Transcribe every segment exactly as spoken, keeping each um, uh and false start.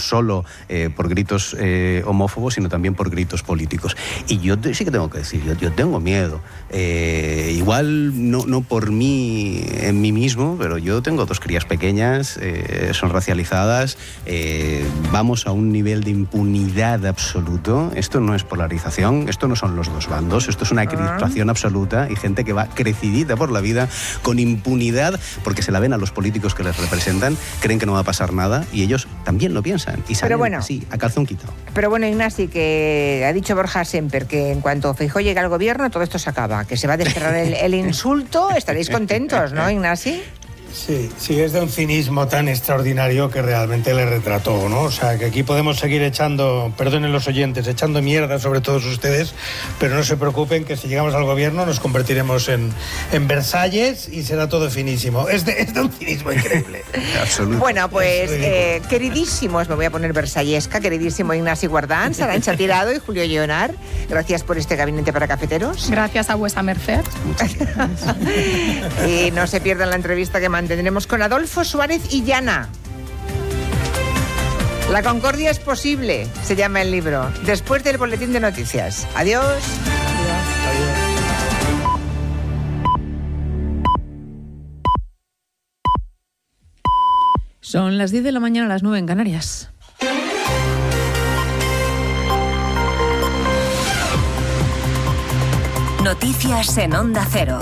solo eh, por gritos eh, homófobos, sino también por gritos políticos. Y yo te, sí que tengo que decir, yo, yo tengo miedo. Eh, igual no, no por mí, en mí mismo, pero yo tengo dos crías pequeñas, eh, son racializadas, eh, vamos a un nivel de impunidad absoluto. Esto no es polarización, esto no son los dos bandos, esto es una crispación absoluta y gente que va crecidita por la vida con impunidad porque se la ven a los políticos que les representan, creen que no va a pasar nada y ellos también lo piensan y salen bueno, así, a calzón quitado. Pero bueno, Ignasi, que ha dicho Borja Semper que en cuanto Feijóo llegue al gobierno todo esto se acaba, que se va a desterrar el, el insulto, estaréis contentos, ¿no, Ignasi? Sí, sí, es de un cinismo tan extraordinario que realmente le retrató, ¿no? O sea, que aquí podemos seguir echando, perdonen los oyentes, echando mierda sobre todos ustedes, pero no se preocupen que si llegamos al gobierno nos convertiremos en, en Versalles y será todo finísimo. Es de, es de un cinismo increíble. Absolutamente. Bueno, pues, eh, queridísimos, me voy a poner versallesca, queridísimo Ignasi Guardans, Arantxa Tirado y Julio Lleonar, gracias por este gabinete para cafeteros. Gracias a vuestra merced. Muchas gracias. Y no se pierdan la entrevista que mantendremos con Adolfo Suárez y Llana. La concordia es posible, se llama el libro. Después del boletín de noticias. Adiós. Son las diez de la mañana, a las nueve en Canarias. Noticias en Onda Cero.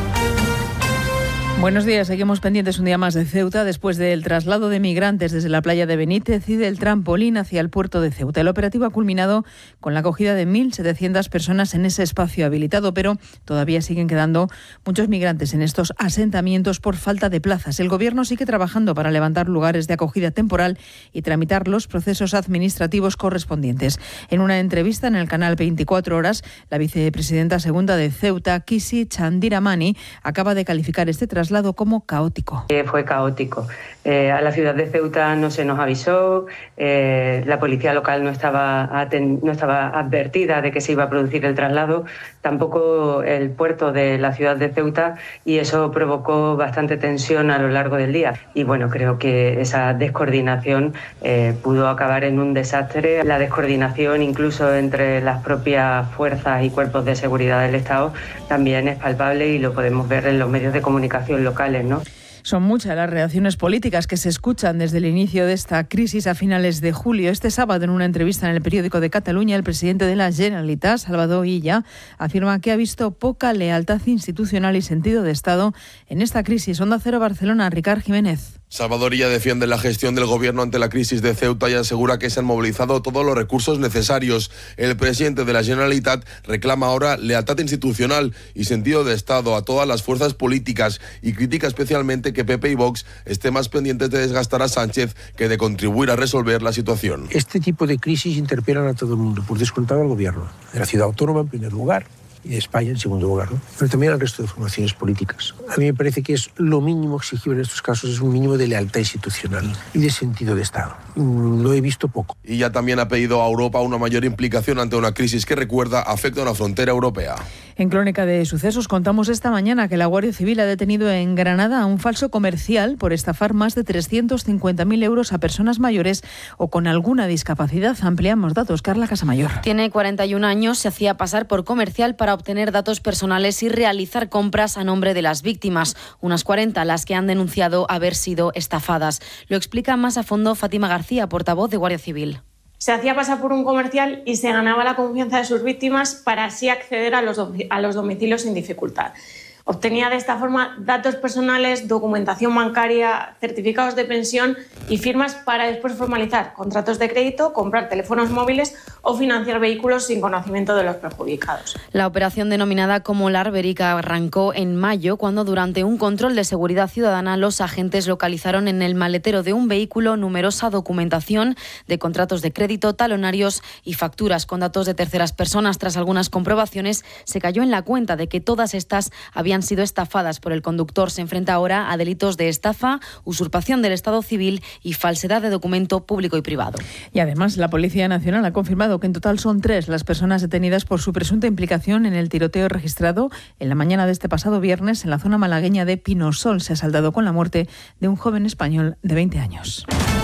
Buenos días, seguimos pendientes un día más de Ceuta después del traslado de migrantes desde la playa de Benítez y del trampolín hacia el puerto de Ceuta. El operativo ha culminado con la acogida de mil setecientas personas en ese espacio habilitado, pero todavía siguen quedando muchos migrantes en estos asentamientos por falta de plazas. El Gobierno sigue trabajando para levantar lugares de acogida temporal y tramitar los procesos administrativos correspondientes. En una entrevista en el canal veinticuatro horas, la vicepresidenta segunda de Ceuta, Kisi Chandiramani, acaba de calificar este traslado como caótico. Eh, fue caótico. Eh, a la ciudad de Ceuta no se nos avisó, eh, la policía local no estaba, aten- no estaba advertida de que se iba a producir el traslado, tampoco el puerto de la ciudad de Ceuta, y eso provocó bastante tensión a lo largo del día. Y bueno, creo que esa descoordinación eh, pudo acabar en un desastre. La descoordinación incluso entre las propias fuerzas y cuerpos de seguridad del Estado también es palpable y lo podemos ver en los medios de comunicación locales, ¿no? Son muchas las reacciones políticas que se escuchan desde el inicio de esta crisis a finales de julio. Este sábado, en una entrevista en el periódico de Cataluña, el presidente de la Generalitat, Salvador Illa, afirma que ha visto poca lealtad institucional y sentido de Estado en esta crisis. Onda Cero Barcelona, Ricard Jiménez. Salvador Illa defiende la gestión del gobierno ante la crisis de Ceuta y asegura que se han movilizado todos los recursos necesarios. El presidente de la Generalitat reclama ahora lealtad institucional y sentido de Estado a todas las fuerzas políticas y critica especialmente que P P y Vox estén más pendientes de desgastar a Sánchez que de contribuir a resolver la situación. Este tipo de crisis interpelan a todo el mundo, por descontado al gobierno, de la ciudad autónoma en primer lugar y de España en segundo lugar, ¿no? Pero también al resto de formaciones políticas. A mí me parece que es lo mínimo exigible en estos casos, es un mínimo de lealtad institucional y de sentido de Estado. Lo he visto poco. Y ya también ha pedido a Europa una mayor implicación ante una crisis que, recuerda, afecta a una frontera europea. En Crónica de Sucesos contamos esta mañana que la Guardia Civil ha detenido en Granada a un falso comercial por estafar más de trescientos cincuenta mil euros a personas mayores o con alguna discapacidad. Ampliamos datos. Carla Casamayor. Tiene cuarenta y un años, se hacía pasar por comercial para obtener datos personales y realizar compras a nombre de las víctimas, unas cuarenta las que han denunciado haber sido estafadas. Lo explica más a fondo Fátima García, portavoz de Guardia Civil. Se hacía pasar por un comercial y se ganaba la confianza de sus víctimas para así acceder a los, a los domicilios sin dificultad. Obtenía de esta forma datos personales, documentación bancaria, certificados de pensión y firmas para después formalizar contratos de crédito, comprar teléfonos móviles o financiar vehículos sin conocimiento de los perjudicados. La operación denominada como la Arberica arrancó en mayo, cuando durante un control de seguridad ciudadana los agentes localizaron en el maletero de un vehículo numerosa documentación de contratos de crédito, talonarios y facturas con datos de terceras personas. Tras algunas comprobaciones, se cayó en la cuenta de que todas estas habían han sido estafadas por el conductor. Se enfrenta ahora a delitos de estafa, usurpación del Estado civil y falsedad de documento público y privado. Y además, la Policía Nacional ha confirmado que en total son tres las personas detenidas por su presunta implicación en el tiroteo registrado en la mañana de este pasado viernes en la zona malagueña de Pinosol. Se ha saldado con la muerte de un joven español de veinte años.